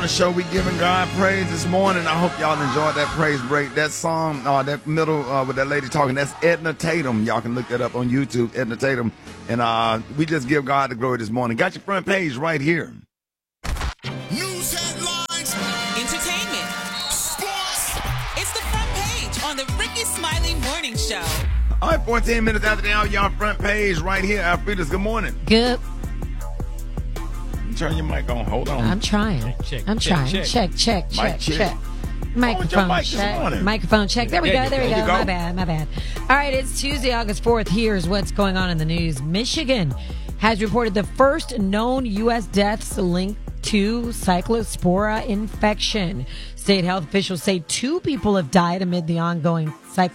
Show we giving God praise this morning. I hope y'all enjoyed that praise break. That song, that middle with that lady talking, that's Edna Tatum. Y'all can look that up on YouTube, Edna Tatum. And we just give God the glory this morning. Got your front page right here. News headlines, entertainment, sports. It's the front page on the Ricky Smiley Morning Show. All right, 14 minutes after the hour, y'all front page right here. Alfreda's, good morning. Good. Turn your mic on. Hold on. I'm trying. Check. Microphone check. Microphone check. There we go. My bad. All right, it's Tuesday, August 4th. Here's what's going on in the news. Michigan has reported the first known U.S. deaths linked to cyclospora infection. State health officials say 2 people have died amid the ongoing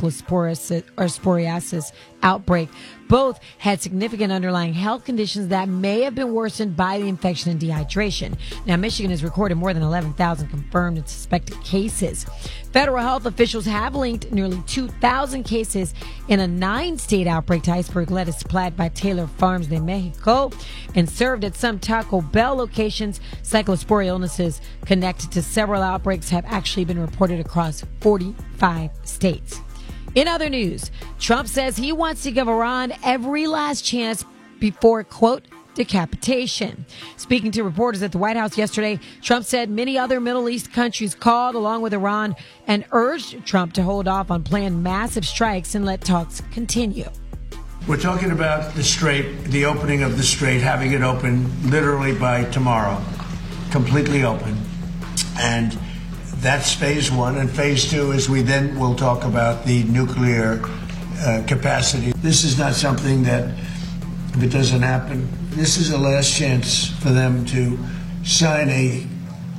cyclosporiasis outbreak. Both had significant underlying health conditions that may have been worsened by the infection and dehydration. Now, Michigan has recorded more than 11,000 confirmed and suspected cases. Federal health officials have linked nearly 2,000 cases in a 9-state outbreak to iceberg lettuce supplied by Taylor Farms de Mexico and served at some Taco Bell locations. Cyclospora illnesses connected to several outbreaks have actually been reported across 45 states. In other news, Trump says he wants to give Iran every last chance before, quote, decapitation. Speaking to reporters at the White House yesterday, Trump said many other Middle East countries called along with Iran and urged Trump to hold off on planned massive strikes and let talks continue. We're talking about the strait, the opening of the strait, having it open literally by tomorrow, completely open. And that's phase 1. And phase 2 is we then will talk about the nuclear capacity. This is not something that, if it doesn't happen, this is the last chance for them to sign a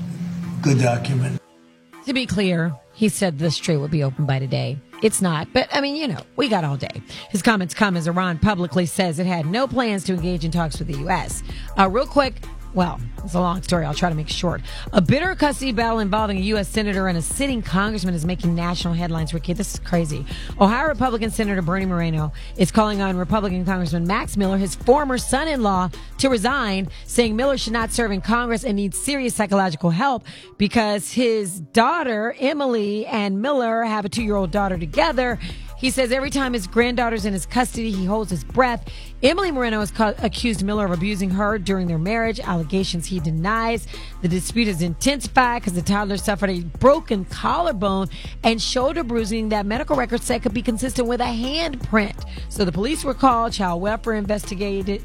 good document. To be clear, he said the strait would be open by today. It's not, but I mean, we got all day. His comments come as Iran publicly says it had no plans to engage in talks with the U.S. Real quick, well, it's a long story. I'll try to make it short. A bitter custody battle involving a U.S. senator and a sitting congressman is making national headlines, Ricky. This is crazy. Ohio Republican Senator Bernie Moreno is calling on Republican Congressman Max Miller, his former son-in-law, to resign, saying Miller should not serve in Congress and needs serious psychological help because his daughter, Emily, and Miller have a 2-year-old daughter together. He says every time his granddaughter's in his custody, he holds his breath. Emily Moreno has accused Miller of abusing her during their marriage, allegations he denies. The dispute has intensified because the toddler suffered a broken collarbone and shoulder bruising that medical records said could be consistent with a handprint. So the police were called, child welfare investigations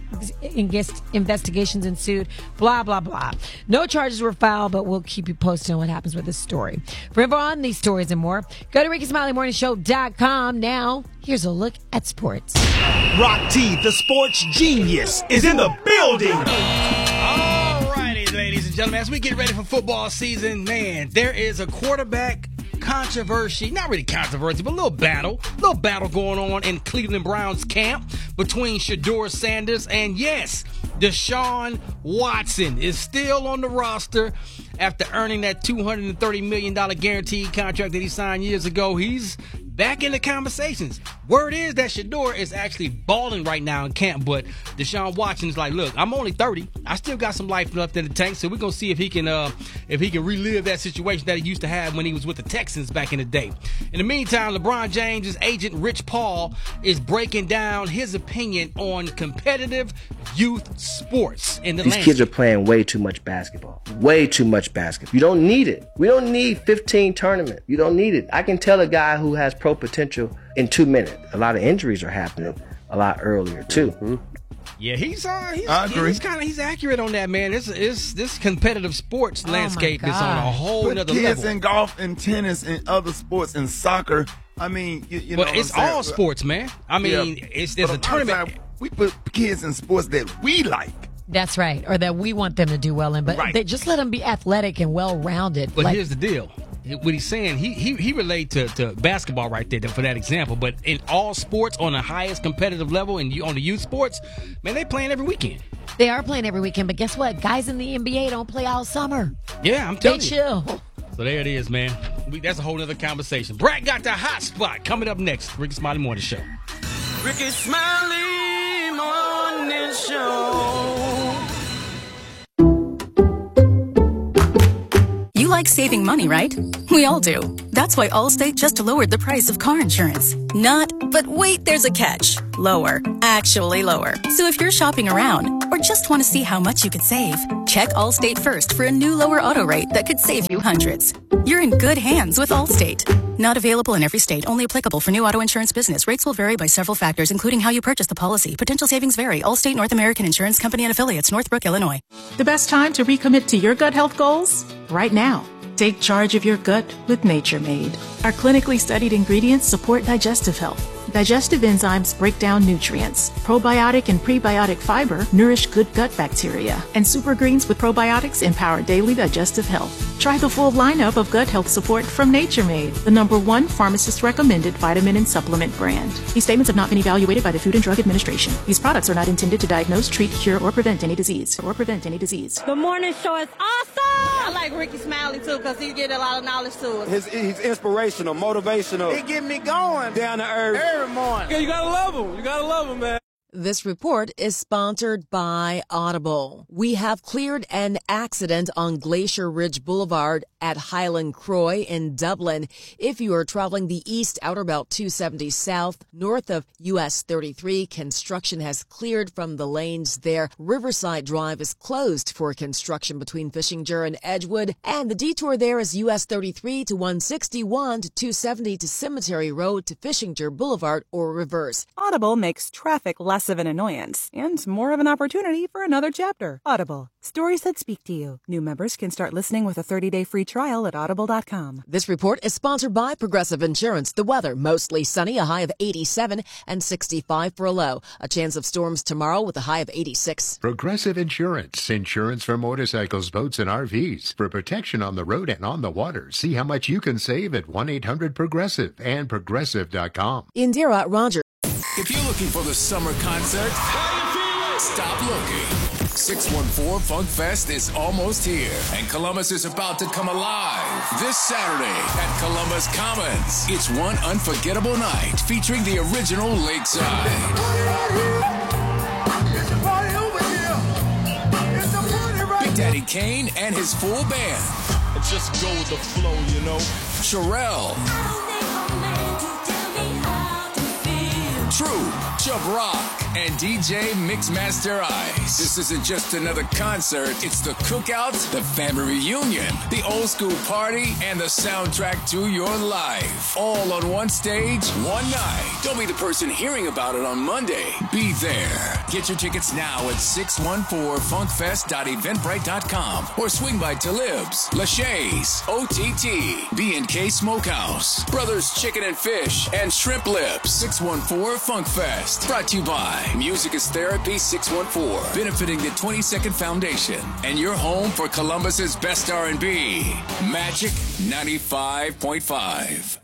ensued, blah, blah, blah. No charges were filed, but we'll keep you posted on what happens with this story. For info on these stories and more, go to RickySmileyMorningShow.com. Now, here's a look at sports. Rock T, the sports genius, is in the building. All righty, ladies and gentlemen, as we get ready for football season, man, there is a quarterback controversy, not really controversy, but a little battle going on in Cleveland Browns camp between Shedeur Sanders and, yes, Deshaun Watson is still on the roster after earning that $230 million guaranteed contract that he signed years ago. He's back in the conversations. Word is that Shedeur is actually balling right now in camp, but Deshaun Watson is like, look, I'm only 30. I still got some life left in the tank, so we're going to see if he can relive that situation that he used to have when he was with the Texans back in the day. In the meantime, LeBron James' agent, Rich Paul, is breaking down his opinion on competitive youth sports in the landscape. These kids are playing way too much basketball. Way too much basketball. You don't need it. We don't need 15 tournaments. You don't need it. I can tell a guy who has pro potential in 2 minutes. A lot of injuries are happening a lot earlier too. Mm-hmm. Yeah, he's accurate on that, man. This competitive sports landscape is on a whole Put nother kids level. in golf and tennis and other sports and soccer. I mean, you know, But it's all sports, man. I mean, there's a tournament. We put kids in sports that we like. That's right, or that we want them to do well in, but Right. they just let them be athletic and well-rounded. But here's the deal. What he's saying, he relate to basketball right there for that example. But in all sports on the highest competitive level and on the youth sports, man, they playing every weekend. They are playing every weekend, but guess what? Guys in the NBA don't play all summer. Yeah, I'm They telling you. chill. So there it is, man. That's a whole other conversation. Brad got the hot spot coming up next. Ricky Smiley Morning Show. Ricky Smiley Morning Show. like saving money, right? We all do. That's why Allstate just lowered the price of car insurance. Not, but wait, there's a catch. Lower. Actually lower. So if you're shopping around or just want to see how much you could save, check Allstate first for a new lower auto rate that could save you hundreds. You're in good hands with Allstate. Not available in every state. Only applicable for new auto insurance business. Rates will vary by several factors, including how you purchase the policy. Potential savings vary. Allstate North American Insurance Company and affiliates, Northbrook, Illinois. The best time to recommit to your gut health goals? Right now. Take charge of your gut with Nature Made. Our clinically studied ingredients support digestive health. Digestive enzymes break down nutrients. Probiotic and prebiotic fiber nourish good gut bacteria. And super greens with probiotics empower daily digestive health. Try the full lineup of gut health support from Nature Made, the #1 pharmacist-recommended vitamin and supplement brand. These statements have not been evaluated by the Food and Drug Administration. These products are not intended to diagnose, treat, cure, or prevent any disease. The morning show is awesome! I like Ricky Smiley, too, because he get a lot of knowledge to us. He's inspirational, motivational. He get me going. Down to earth. Every morning. Yeah, you gotta love him. You gotta love him, man. This report is sponsored by Audible. We have cleared an accident on Glacier Ridge Boulevard at Highland Croy in Dublin. If you are traveling the east outer belt 270 south, north of US 33, construction has cleared from the lanes there. Riverside Drive is closed for construction between Fishinger and Edgewood, and the detour there is US 33 to 161 to 270 to Cemetery Road to Fishinger Boulevard or reverse. Audible makes traffic less of an annoyance and more of an opportunity for another chapter. Audible. Stories that speak to you. New members can start listening with a 30-day free trial at audible.com. This report is sponsored by Progressive Insurance. The weather, mostly sunny, a high of 87 and 65 for a low. A chance of storms tomorrow with a high of 86. Progressive Insurance. Insurance for motorcycles, boats, and RVs. For protection on the road and on the water. See how much you can save at 1-800-PROGRESSIVE and Progressive.com. Indira Rogers. If you're looking for the summer concert, stop looking. 614 Funk Fest is almost here, and Columbus is about to come alive this Saturday at Columbus Commons. It's one unforgettable night featuring the original Lakeside. Big Daddy Kane and his full band. Just go with the flow, you know. Sherelle. True, Chubb Rock, and DJ Mixmaster Ice. This isn't just another concert. It's the cookout, the family reunion, the old school party, and the soundtrack to your life. All on one stage, one night. Don't be the person hearing about it on Monday. Be there. Get your tickets now at 614funkfest.eventbrite.com or swing by Talib's, Lachey's, OTT, B&K Smokehouse, Brothers Chicken and Fish, and Shrimp Lips. 614 Funk Fest. Brought to you by Music is Therapy 614, benefiting the 22nd Foundation, and your home for Columbus's best R&B, Magic 95.5.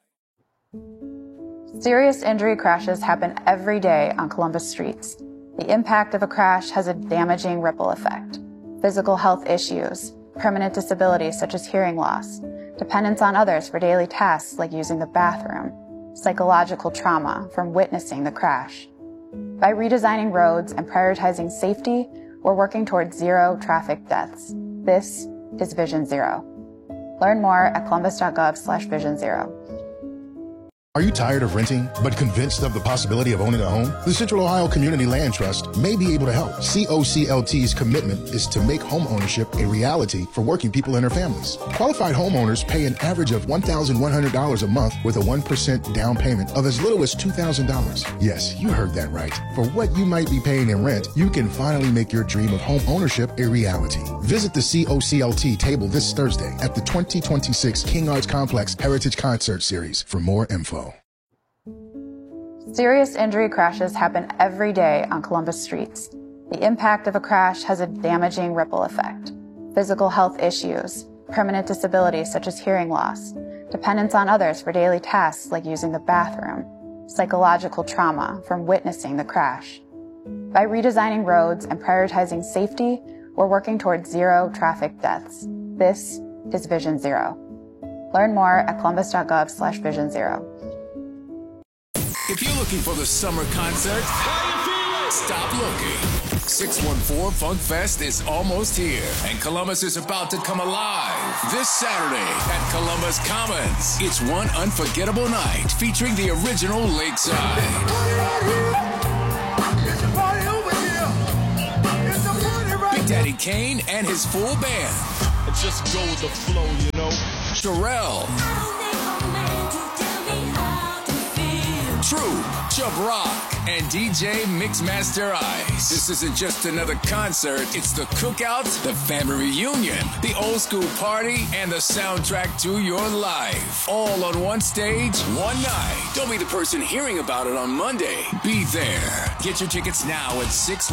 Serious injury crashes happen every day on Columbus streets. The impact of a crash has a damaging ripple effect. Physical health issues, permanent disabilities such as hearing loss, dependence on others for daily tasks like using the bathroom, psychological trauma from witnessing the crash. By redesigning roads and prioritizing safety, we're working towards zero traffic deaths. This is Vision Zero. Learn more at columbus.gov/Vision Zero. Are you tired of renting, but convinced of the possibility of owning a home? The Central Ohio Community Land Trust may be able to help. COCLT's commitment is to make home ownership a reality for working people and their families. Qualified homeowners pay an average of $1,100 a month with a 1% down payment of as little as $2,000. Yes, you heard that right. For what you might be paying in rent, you can finally make your dream of home ownership a reality. Visit the COCLT table this Thursday at the 2026 King Arts Complex Heritage Concert Series for more info. Serious injury crashes happen every day on Columbus streets. The impact of a crash has a damaging ripple effect. Physical health issues, permanent disabilities such as hearing loss, dependence on others for daily tasks like using the bathroom, psychological trauma from witnessing the crash. By redesigning roads and prioritizing safety, we're working towards zero traffic deaths. This is Vision Zero. Learn more at columbus.gov/Vision Zero. If you're looking for the summer concert, Stop looking. 614 Funk Fest is almost here, and Columbus is about to come alive this Saturday at Columbus Commons. It's one unforgettable night featuring the original Lakeside. Big Daddy Kane and his full band. And just go with the flow, you know. Terrell. True, Chubb Rock, and DJ Mixmaster Ice. This isn't just another concert. It's the cookout, the family reunion, the old school party, and the soundtrack to your life. All on one stage, one night. Don't be the person hearing about it on Monday. Be there. Get your tickets now at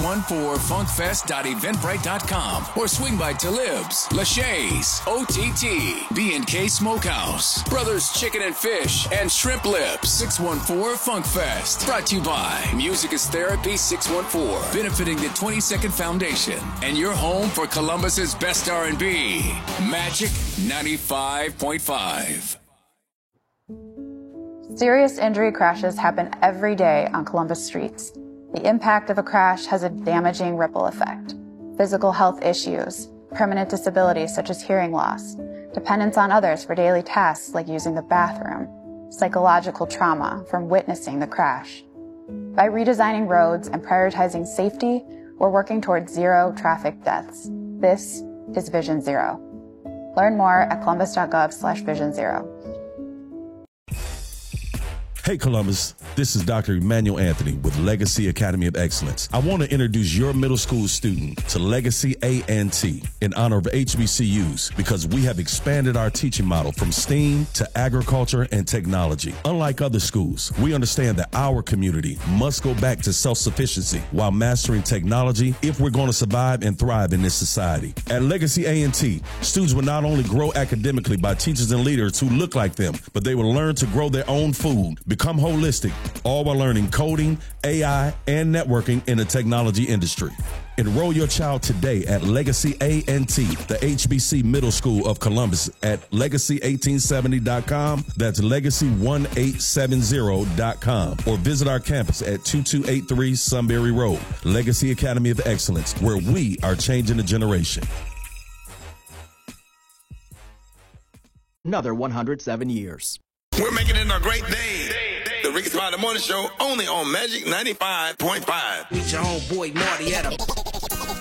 614funkfest.eventbrite.com or swing by Talib's, Lachey's, OTT, B&K Smokehouse, Brothers Chicken and Fish, and Shrimp Lips. 614 Funk Fest. Brought to you by Music is Therapy 614, benefiting the 22nd Foundation, and your home for Columbus's best R&B, Magic 95.5. Serious injury crashes happen every day on Columbus streets. The impact of a crash has a damaging ripple effect. Physical health issues, permanent disabilities such as hearing loss, dependence on others for daily tasks like using the bathroom, psychological trauma from witnessing the crash. By redesigning roads and prioritizing safety, we're working towards zero traffic deaths. This is Vision Zero. Learn more at columbus.gov/Vision Zero. Hey Columbus, this is Dr. Emmanuel Anthony with Legacy Academy of Excellence. I want to introduce your middle school student to Legacy A&T in honor of HBCUs because we have expanded our teaching model from STEAM to agriculture and technology. Unlike other schools, we understand that our community must go back to self-sufficiency while mastering technology if we're going to survive and thrive in this society. At Legacy A&T, students will not only grow academically by teachers and leaders who look like them, but they will learn to grow their own food, become holistic, all while learning coding, AI, and networking in the technology industry. Enroll your child today at Legacy A&T, the HBC Middle School of Columbus, at legacy1870.com. That's legacy1870.com. Or visit our campus at 2283 Sunbury Road. Legacy Academy of Excellence, where we are changing the generation. Another 107 years. We're making it a great day. The Ricky Smiley Morning Show, only on Magic 95.5. Meet your homeboy Marty at a